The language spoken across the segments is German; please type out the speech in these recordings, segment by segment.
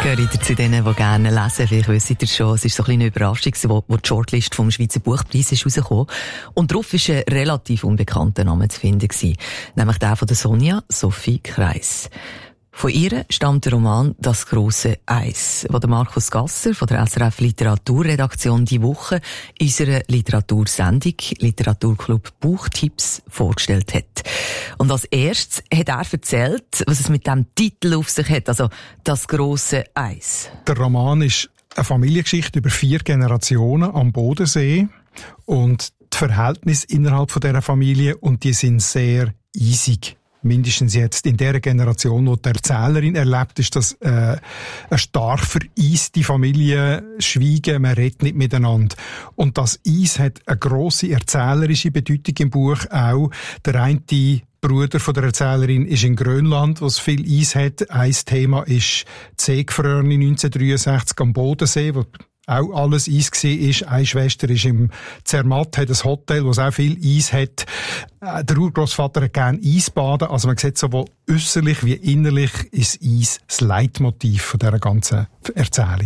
Gehört ihr zu denen, die gerne lesen? Vielleicht wisst ihr schon, es ist so ein eine Überraschung, wo die Shortlist vom Schweizer Buchpreis ist rausgekommen. Und darauf war ein relativ unbekannter Name zu finden gewesen, nämlich der von der Sonja Sophie Kreis. Von ihr stammt der Roman «Das grosse Eis», wo der Markus Gasser von der SRF Literaturredaktion die Woche in unserer Literatursendung Literaturclub Buchtipps vorgestellt hat. Und als erstes hat er erzählt, was es mit dem Titel auf sich hat, also «Das grosse Eis». Der Roman ist eine Familiengeschichte über 4 Generationen am Bodensee und die Verhältnisse innerhalb von dieser Familie, und die sind sehr eisig. Mindestens jetzt in der Generation, die die Erzählerin erlebt, ist das eine stark vereiste Familie, schweigen, man redet nicht miteinander. Und das Eis hat eine grosse erzählerische Bedeutung im Buch auch. Der eine Bruder von der Erzählerin ist in Grönland, wo es viel Eis hat. Ein Thema ist die Seegefrorene 1963 am Bodensee, wo auch alles Eis war. Eine Schwester ist im Zermatt, hat ein Hotel, wo es auch viel Eis hat. Der Urgroßvater hat gerne Eisbaden. Also man sieht sowohl äußerlich wie innerlich ist Eis das Leitmotiv von dieser ganzen Erzählung.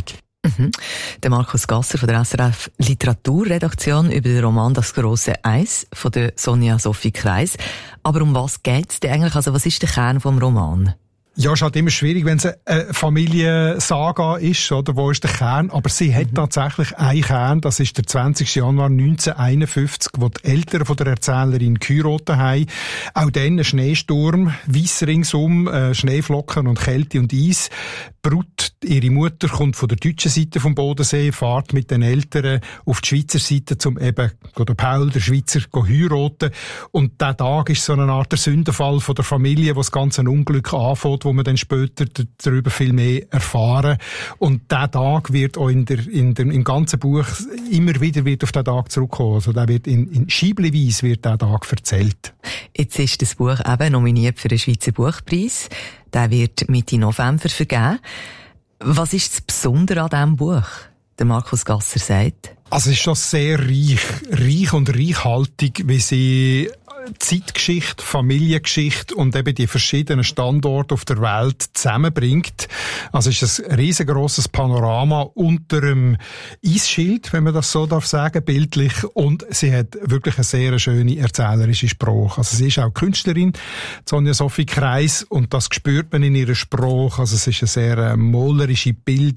Der Markus Gasser von der SRF Literaturredaktion über den Roman «Das grosse Eis» von der Sonja Sophie Kreis. Aber um was geht's denn eigentlich? Also was ist der Kern vom Roman? Ja, es ist halt immer schwierig, wenn es eine Familiensaga ist, oder? Wo ist der Kern? Aber sie hat tatsächlich einen Kern. Das ist der 20. Januar 1951, wo die Eltern von der Erzählerin geheiratet haben. Auch dann ein Schneesturm, weiss ringsum, Schneeflocken und Kälte und Eis. Brut, ihre Mutter, kommt von der deutschen Seite vom Bodensee, fährt mit den Eltern auf die Schweizer Seite, um eben der Paul, der Schweizer, heiraten. Und dieser Tag ist so eine Art der Sündenfall von der Familie, wo das ganze Unglück anfängt, wo man dann später darüber viel mehr erfahren. Und dieser Tag wird auch im ganzen Buch immer wieder auf diesen Tag zurückkommen. Also der wird in scheibleweise wird dieser Tag erzählt. Jetzt ist das Buch eben nominiert für den Schweizer Buchpreis. Der wird Mitte November vergeben. Was ist das Besondere an diesem Buch? Der Markus Gasser sagt. Also es ist schon sehr reich und reichhaltig, wie sie Zeitgeschichte, Familiengeschichte und eben die verschiedenen Standorte auf der Welt zusammenbringt. Also es ist ein riesengroßes Panorama unter dem Eisschild, wenn man das so darf sagen, bildlich. Und sie hat wirklich eine sehr schöne erzählerische Sprache. Also sie ist auch Künstlerin, Sonja Sophie Kreis, und das spürt man in ihrer Sprache. Also es ist eine sehr malerische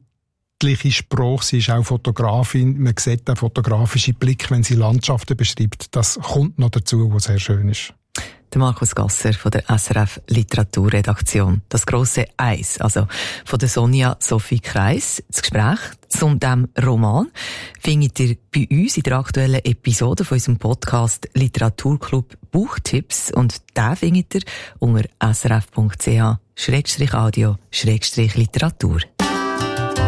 Sprache. Sie ist auch Fotografin. Man sieht den fotografischen Blick, wenn sie Landschaften beschreibt. Das kommt noch dazu, was sehr schön ist. Der Markus Gasser von der SRF Literaturredaktion. Das grosse Eis, also von der Sonja Sophie Kreis. Das Gespräch zu diesem Roman findet ihr bei uns in der aktuellen Episode von unserem Podcast Literaturclub Buchtipps. Und den findet ihr unter srf.ch/audio/literatur.